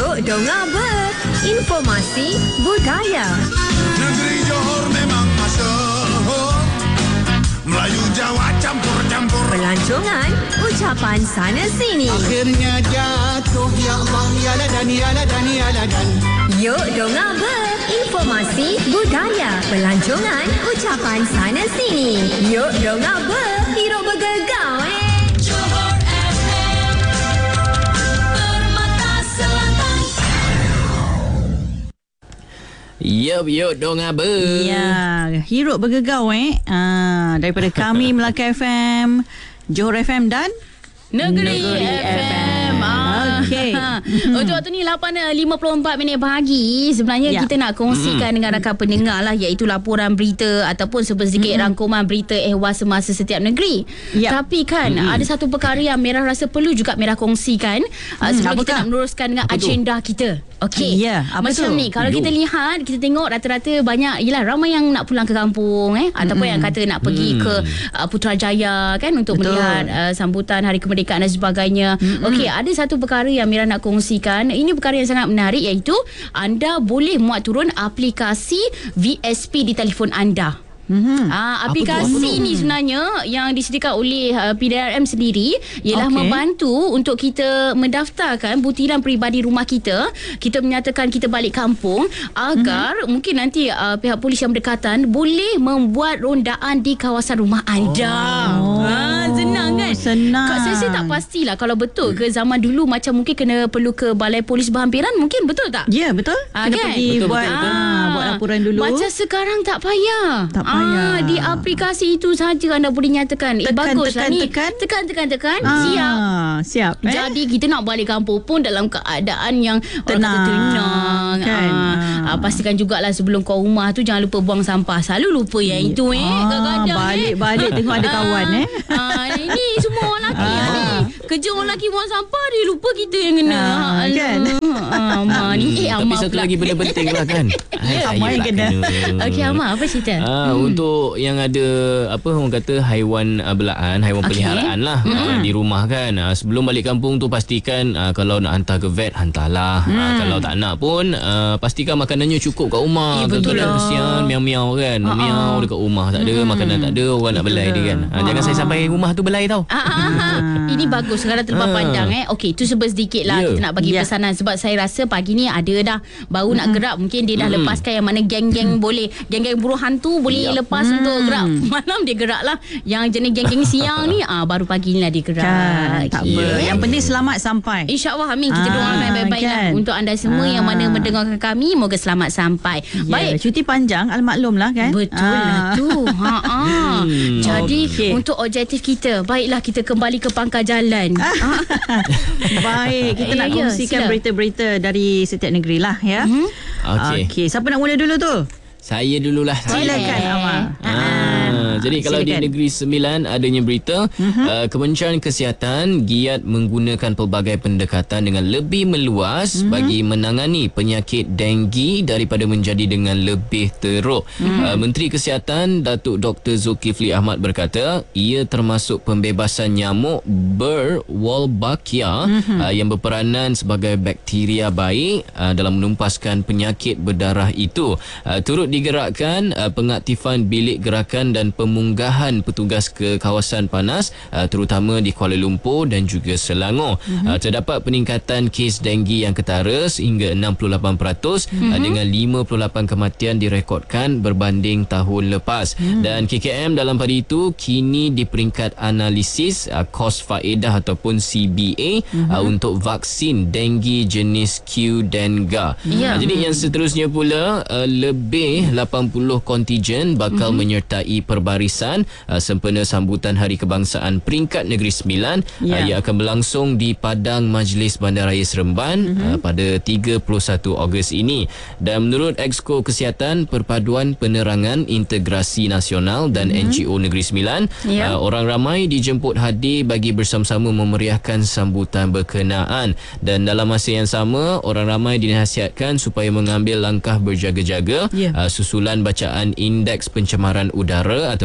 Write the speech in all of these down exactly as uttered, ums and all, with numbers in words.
Yuk dengar ber. Informasi budaya. Negeri Johor memang masyhur. Melayu Jawa campur-campur. Pelancongan, ucapan sana sini. Akhirnya jatuh, ya Allah, ya ladan, ya ladan, ya ladan. Yuk dengar ber. Informasi budaya. Pelancongan, ucapan sana sini. Yuk dengar ber. Hero bergegau eh. Johor F M, Permata Selatan. Yup, yuk dong apa? Ya, Hero bergegau eh. Ah, daripada kami Melaka F M, Johor F M dan Negeri, Negeri F M. Ah. Okey. Untuk waktu ni lapan lima puluh empat minit pagi. Sebenarnya Ya. kita nak kongsikan Mm. dengan rakan pendengar lah, iaitu laporan berita ataupun sedikit mm. rangkuman berita ehwal semasa setiap negeri. Ya. Tapi kan Mm. ada satu perkara yang Merah rasa perlu juga Merah kongsikan uh, sebelum kita apakah? nak meneruskan dengan Apa tu? agenda kita. Okey. Ya, apa Macam tu? ni, kalau Yo. kita lihat, kita tengok rata-rata banyak, yelah, ramai yang nak pulang ke kampung eh ataupun yang kata nak pergi Mm. ke uh, Putrajaya kan untuk Betul. melihat uh, sambutan Hari Kemerdekaan dan sebagainya. Okey, ada satu perkara yang Mira nak kongsikan. Ini perkara yang sangat menarik, iaitu anda boleh muat turun aplikasi V S P di telefon anda. Mhm. Ah, Apa tu, apa aplikasi tu? ni sebenarnya yang disediakan oleh uh, P D R M sendiri ialah Okey. membantu untuk kita mendaftarkan butiran peribadi rumah kita. Kita menyatakan kita balik kampung agar Mhm. mungkin nanti uh, pihak polis yang berdekatan boleh membuat rondaan di kawasan rumah anda. Oh. Ah, senang kan? Senang. Kak, saya, saya tak pastilah kalau betul ke zaman dulu macam mungkin kena perlu ke Balai Polis Berhampiran, mungkin betul tak? Ya, betul. Ah, Kena kan? pergi Betul, buat betul, betul. ah, buat laporan dulu. Macam sekarang tak payah. Tak payah. Ah, di aplikasi itu saja anda boleh nyatakan. Eh, Tekan, baguslah tekan, ni. tekan. Tekan, tekan, tekan. Ah, Siap. Siap. Eh? Jadi kita nak balik kampung pun dalam keadaan yang orang Tenang, kata tenang. kan? Ah, Ah. ah, pastikan jugalah sebelum kau rumah tu jangan lupa buang sampah. Selalu lupa yang itu eh. Ah, Kadang-kadang balik-balik tengok ada kawan eh. Ah, ini semua orang lelaki ah. ni. Kerja orang lelaki buang sampah, dia lupa kita yang kena. Ah, Alah. kan? Ah, Amar ni. Eh, Tapi Amar satu pula. lagi benda penting lah kan. Ay, saya Amar yang pula kena. Okey, Amar, apa cerita? Ah, hmm. Untuk yang ada apa orang kata haiwan uh, belaan, haiwan Okey. peliharaan lah uh, di rumah kan. Uh, sebelum balik kampung tu pastikan uh, kalau nak hantar ke vet, hantarlah. Hmm. Uh, kalau tak nak pun uh, pastikan makanannya cukup kat rumah. Eh, betul Kadang-kadang lah. kesian miau-miau kan. Ah, Miau ah. dekat rumah tak ada, makanan tak ada, orang nak belai dia kan. Uh, jangan saya sampai rumah tu belai tau. Ah, ah, ah. Ini bagus sekarang terlepas Ah. pandang eh. Okey, tu sebab sedikit lah Ya. kita nak bagi Ya. pesanan sebab saya rasa pagi ni ada dah baru nak gerak, mungkin dia dah Mm. lepaskan yang mana geng-geng boleh, geng-geng buruh hantu boleh Ya. lepas untuk gerak malam, dia gerak lah. Yang jenis geng-geng siang ni ah baru pagi ni lah dia gerak. Kan, tak Okey. apa. Yang penting selamat sampai. InsyaAllah, amin. Kita Ah, doakan yang baik-baik lah kan? untuk anda semua Ah. yang mana mendengarkan kami. Moga selamat sampai. Ya, Baik. cuti panjang al-maklum lah kan. Betul lah Ah. tu. Ha ah. Hmm. Jadi Okey. untuk objektif kita, baiklah kita kembali ke pangkal jalan. Ah. Baik, kita nak Ya, ya, kongsikan sila. berita-berita dari setiap negeri lah ya. Mhm. Okey. Okey, siapa nak mula dulu tu? Saya dululah. Silakan Amar. Ah, jadi kalau di Silakan. Negeri Sembilan adanya berita uh-huh. uh, Kementerian Kesihatan giat menggunakan pelbagai pendekatan dengan lebih meluas uh-huh. bagi menangani penyakit denggi daripada menjadi dengan lebih teruk. Uh-huh. Uh, Menteri Kesihatan Datuk Doktor Zulkifli Ahmad berkata ia termasuk pembebasan nyamuk Ber-Wolbachia uh-huh. uh, yang berperanan sebagai bakteria baik uh, dalam menumpaskan penyakit berdarah itu. Uh, turut digerakkan uh, pengaktifan bilik gerakan dan pemunggahan petugas ke kawasan panas uh, terutama di Kuala Lumpur dan juga Selangor. Mm-hmm. Uh, terdapat peningkatan kes denggi yang ketara sehingga enam puluh lapan peratus mm-hmm. uh, dengan lima puluh lapan kematian direkodkan berbanding tahun lepas. Mm. Dan K K M dalam pada itu kini di peringkat analisis uh, kos faedah ataupun C B A mm-hmm. uh, untuk vaksin denggi jenis Q Denga. Ya. Uh, jadi yang seterusnya pula uh, lebih lapan puluh kontijen bakal mm-hmm. menyertai perbarisan uh, sempena sambutan Hari Kebangsaan peringkat Negeri Sembilan Ya. uh, yang akan berlangsung di Padang Majlis Bandaraya Seremban mm-hmm. uh, pada tiga puluh satu Ogos ini. Dan menurut Exco Kesihatan Perpaduan Penerangan Integrasi Nasional dan mm-hmm. N G O Negeri Sembilan, Ya. uh, orang ramai dijemput hadir bagi bersama-sama memeriahkan sambutan berkenaan. Dan dalam masa yang sama, orang ramai dinasihatkan supaya mengambil langkah berjaga-jaga Ya. uh, susulan bacaan indeks pencemaran udara ataupun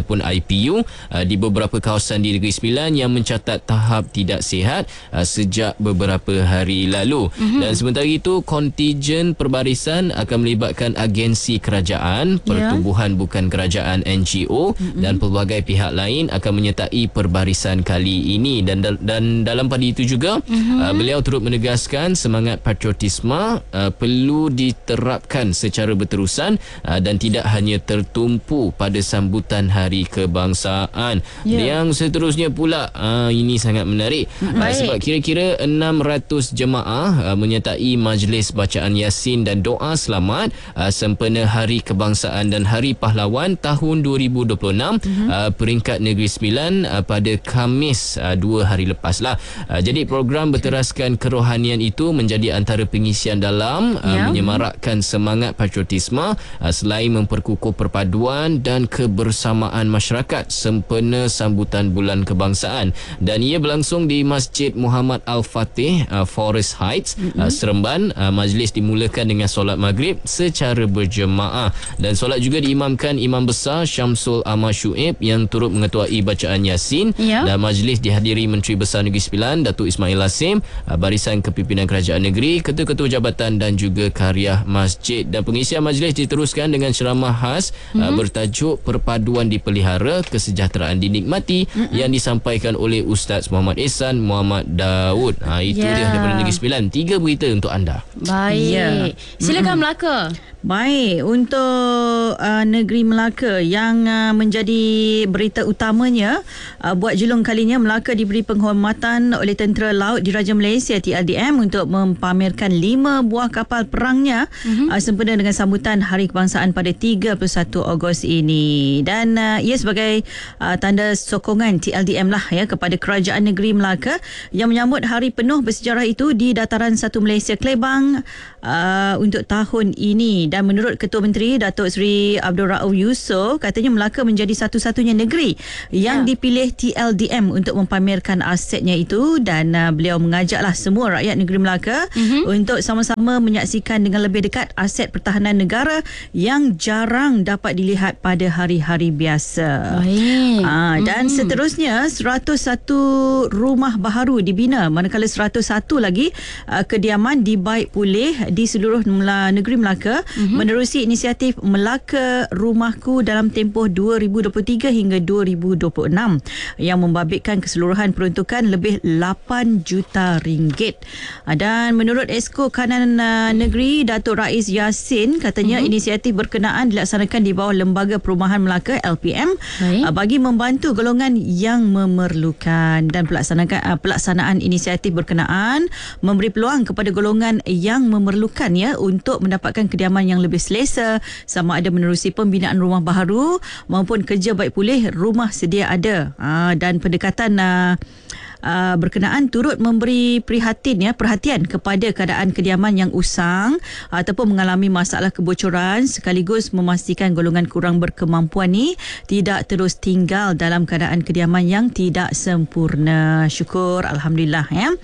ataupun I P U uh, di beberapa kawasan di Negeri Sembilan yang mencatat tahap tidak sihat uh, sejak beberapa hari lalu. Mm-hmm. Dan sementara itu kontijen perbarisan akan melibatkan agensi kerajaan, pertubuhan yeah. bukan kerajaan N G O mm-hmm. dan pelbagai pihak lain akan menyertai perbarisan kali ini. Dan dan dalam pada itu juga mm-hmm. uh, beliau turut menegaskan semangat patriotisme uh, perlu diterapkan secara berterusan uh, dan tidak hanya tertumpu pada sambutan Hari Kebangsaan. Yeah. Yang seterusnya pula uh, ini sangat menarik uh, sebab kira-kira enam ratus jemaah uh, menyertai majlis bacaan Yasin dan doa selamat uh, sempena Hari Kebangsaan dan Hari Pahlawan tahun dua ribu dua puluh enam mm-hmm. uh, peringkat Negeri Sembilan uh, pada Khamis uh, dua hari lepas lah. Uh, jadi program berteraskan kerohanian itu menjadi antara pengisian dalam uh, yeah. menyemarakkan semangat patriotisme uh, selain memperkukuh perpaduan dan kebersamaan masyarakat sempena sambutan Bulan Kebangsaan. Dan ia berlangsung di Masjid Muhammad Al-Fatih uh, Forest Heights mm-hmm. uh, Seremban. uh, majlis dimulakan dengan solat maghrib secara berjemaah dan solat juga diimamkan Imam Besar Syamsul Ahmad Shuib yang turut mengetuai bacaan Yasin. yeah. Dan majlis dihadiri Menteri Besar Negeri Sembilan Datuk Ismail Hasim, uh, Barisan Kepimpinan Kerajaan Negeri, Ketua-Ketua Jabatan dan juga Karya Masjid. Dan pengisian majlis diteruskan dengan ceramah khas mm-hmm. uh, bertajuk Perpaduan Dipelihara, Kesejahteraan Dinikmati mm-hmm. yang disampaikan oleh Ustaz Muhammad Ehsan Muhammad Daud. Ha, itu yeah. dia daripada Negeri Sembilan. Tiga berita untuk anda. Baik. Yeah. Silakan mm-hmm. Melaka. Baik, untuk uh, Negeri Melaka yang uh, menjadi berita utamanya uh, buat julung kalinya, Melaka diberi penghormatan oleh Tentera Laut Diraja Malaysia T L D M untuk mempamerkan lima buah kapal perangnya mm-hmm. uh, sempena dengan sambutan Hari Kebangsaan pada tiga puluh satu Ogos ini. Dan uh, ia sebagai uh, tanda sokongan T L D M lah ya kepada Kerajaan Negeri Melaka yang menyambut hari penuh bersejarah itu di Dataran satu Malaysia Klebang uh, untuk tahun ini. Dan menurut Ketua Menteri Datuk Seri Abdul Rauf Yusof, katanya Melaka menjadi satu-satunya negeri yang ya. dipilih T L D M untuk mempamerkan asetnya itu. Dan uh, beliau mengajaklah semua rakyat negeri Melaka uh-huh. untuk sama-sama menyaksikan dengan lebih dekat aset pertahanan negara yang jarang dapat dilihat pada hari-hari biasa. Baik. Uh, dan uh-huh. seterusnya seratus satu rumah baharu dibina, manakala seratus satu lagi uh, kediaman dibaik pulih di seluruh negeri Melaka uh-huh. menerusi inisiatif Melaka Rumahku dalam tempoh dua ribu dua puluh tiga hingga dua ribu dua puluh enam yang membabitkan keseluruhan peruntukan lebih lapan juta ringgit. Dan menurut Esko Kanan Negeri Datuk Rais Yasin, katanya uh-huh. inisiatif berkenaan dilaksanakan di bawah Lembaga Perumahan Melaka L P M Baik. bagi membantu golongan yang memerlukan. Dan pelaksanaan pelaksanaan inisiatif berkenaan memberi peluang kepada golongan yang memerlukan ya untuk mendapatkan kediaman yang lebih selesa, sama ada menerusi pembinaan rumah baharu maupun kerja baik pulih rumah sedia ada. Ha, dan pendekatan uh, Uh, berkenaan turut memberi prihatin ya perhatian kepada keadaan kediaman yang usang ataupun mengalami masalah kebocoran, sekaligus memastikan golongan kurang berkemampuan ni tidak terus tinggal dalam keadaan kediaman yang tidak sempurna. Syukur, alhamdulillah ya.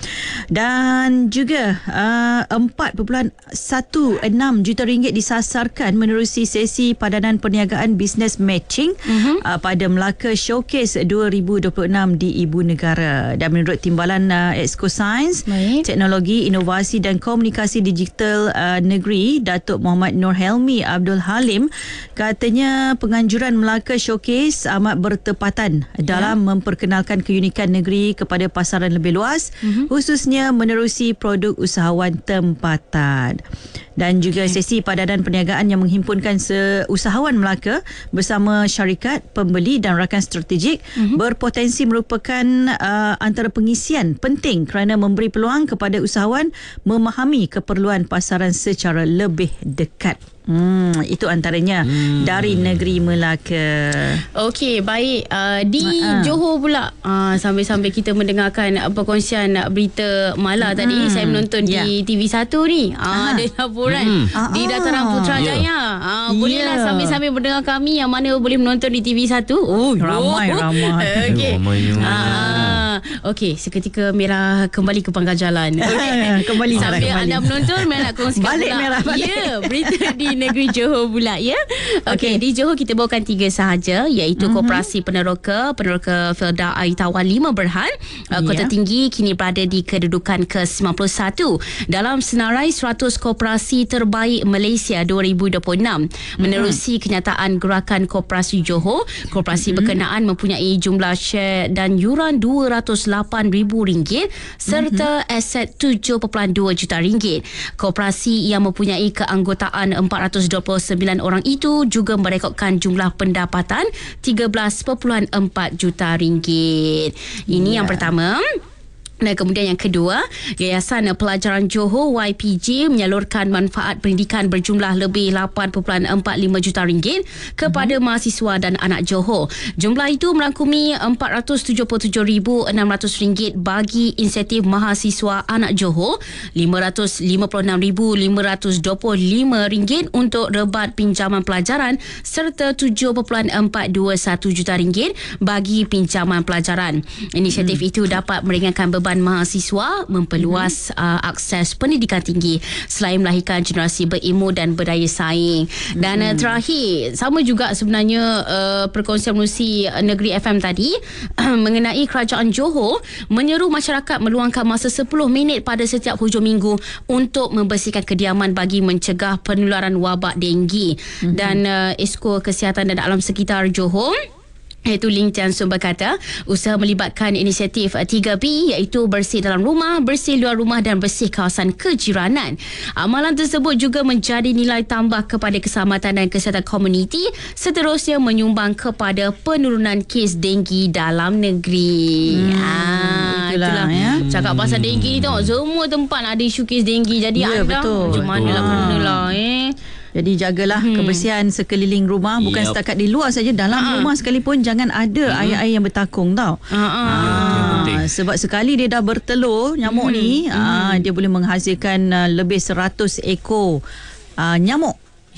Dan juga uh, empat perpuluhan enam belas juta ringgit disasarkan menerusi sesi padanan perniagaan bisnes matching uh-huh. uh, pada Melaka Showcase dua ribu dua puluh enam di Ibu Negara. Dan menurut Timbalan uh, Exco Sains, Baik. Teknologi, Inovasi dan Komunikasi Digital uh, Negeri, Datuk Muhammad Nur Helmi Abdul Halim, katanya penganjuran Melaka Showcase amat bertepatan ya. dalam memperkenalkan keunikan negeri kepada pasaran lebih luas, uh-huh. khususnya menerusi produk usahawan tempatan. Dan juga okay. sesi padanan perniagaan yang menghimpunkan seusahawan Melaka bersama syarikat, pembeli dan rakan strategik uh-huh. berpotensi merupakan uh, antara pengisian penting kerana memberi peluang kepada usahawan memahami keperluan pasaran secara lebih dekat. Hmm, itu antaranya hmm. dari negeri Melaka. Okey, baik. Uh, di uh-huh. Johor pula, uh, sambil-sambil kita mendengarkan uh, perkongsian uh, berita Mala hmm. tadi, saya menonton yeah. di T V satu ni. Uh, uh-huh. Ada laporan hmm. di Dataran Putrajaya. Yeah. Uh, bolehlah yeah. sambil-sambil mendengar kami yang mana boleh menonton di T V satu. Oh, ramai-ramai. Okey. Ramai. Uh, Okey, seketika Merah kembali ke pangkal jalan. Okay. Kembali Merah, Sambil kembali. anda menonton, Merah nak kongsikan Balik, pula. Merah, balik. Ya, berita di negeri Johor pula ya. Okey, di Johor kita bawakan tiga sahaja, iaitu uh-huh. Koperasi Peneroka, Peneroka Felda Air Tawar lima Berhad, uh, Kota Ya. Tinggi kini berada di kedudukan ke sembilan puluh satu dalam senarai seratus koperasi terbaik Malaysia dua ribu dua puluh enam. Menerusi uh-huh. kenyataan Gerakan Koperasi Johor, koperasi uh-huh. berkenaan mempunyai jumlah share dan yuran dua ratus lapan ribu ringgit serta uh-huh. aset tujuh perpuluhan dua juta ringgit. Koperasi yang mempunyai keanggotaan empat ratus dua puluh sembilan orang itu juga merekodkan jumlah pendapatan tiga belas perpuluhan empat juta ringgit. Ini yeah. yang pertama. Dan kemudian yang kedua, Yayasan Pelajaran Johor Y P J menyalurkan manfaat pendidikan berjumlah lebih lapan perpuluhan empat lima juta ringgit kepada uh-huh. mahasiswa dan anak Johor. Jumlah itu merangkumi empat ratus tujuh puluh tujuh ribu enam ratus ringgit bagi insentif mahasiswa anak Johor, lima ratus lima puluh enam ribu lima ratus dua puluh lima ringgit untuk rebat pinjaman pelajaran serta tujuh perpuluhan empat dua satu juta ringgit bagi pinjaman pelajaran. Inisiatif hmm. itu dapat meringankan beban mahasiswa, memperluas mm-hmm. uh, akses pendidikan tinggi selain melahirkan generasi berilmu dan berdaya saing. Dan mm-hmm. uh, terakhir, sama juga sebenarnya uh, perkongsian menerusi Negeri F M tadi mengenai Kerajaan Johor menyeru masyarakat meluangkan masa sepuluh minit pada setiap hujung minggu untuk membersihkan kediaman bagi mencegah penularan wabak denggi. Mm-hmm. Dan uh, Esko Kesihatan dan Alam Sekitar Johor iaitu Ling Tiansun berkata, usaha melibatkan inisiatif tiga B iaitu bersih dalam rumah, bersih luar rumah dan bersih kawasan kejiranan. Amalan tersebut juga menjadi nilai tambah kepada keselamatan dan kesihatan komuniti, seterusnya menyumbang kepada penurunan kes denggi dalam negeri. Hmm, ah, itulah, itulah. Ya. Cakap pasal denggi ni tengok, semua tempat ada isu kes denggi. Jadi ya, anda betul. macam mana lah kena lah eh. Jadi jagalah hmm. kebersihan sekeliling rumah, bukan yep. setakat di luar saja, dalam uh-huh. rumah sekalipun jangan ada uh-huh. air-air yang bertakung tau. Uh-huh. Ah, sebab sekali dia dah bertelur nyamuk uh-huh. ni, uh-huh. ah, dia boleh menghasilkan uh, lebih seratus ekor uh, nyamuk.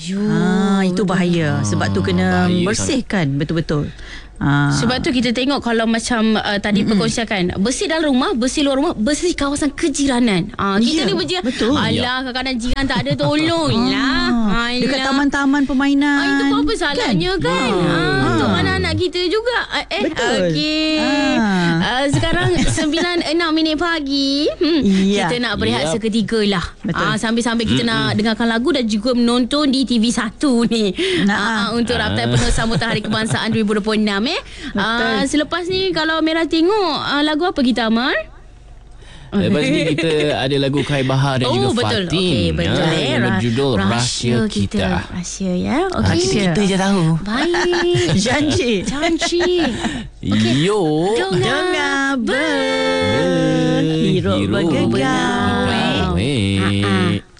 Ah, itu bahaya. Sebab tu kena bahaya bersihkan sangat. Betul-betul. Ha. Sebab tu kita tengok kalau macam uh, tadi mm-hmm. perkongsian kan, bersih dalam rumah, bersih luar rumah, bersih kawasan kejiranan. Ha, kita yeah, ni berjiran. Betul. Alah, kadang-kadang jiran tak ada tolonglah. Ha, dekat taman-taman permainan. Ha, itu pun apa salahnya kan? kan? Ha, ha. Untuk anak-anak kita juga. Eh, betul. Okey. Ha. Uh, sekarang sembilan enam minit pagi. Hmm, yeah. Kita nak berehat yep. seketika lah. Ha, sambil-sambil kita mm-hmm. nak dengarkan lagu dan juga menonton di T V satu ni. Nah. Ha, untuk raptai penuh sambutan Hari Kebangsaan dua ribu dua puluh enam. Eh. Uh, selepas ni kalau Merah tengok uh, lagu apa kita Amar? Lepas ni kita ada lagu Kai Bahar dan oh, juga betul. Fatin. Okay, betul. Ya, Eh. berjudul Rahsia, Rahsia Kita. kita. Rahsia ya. Okey. Rahsia kita je tahu. Baik. Janji. Janji. Okay. Yo. Dengar ber. Hirup bergegar. Weh.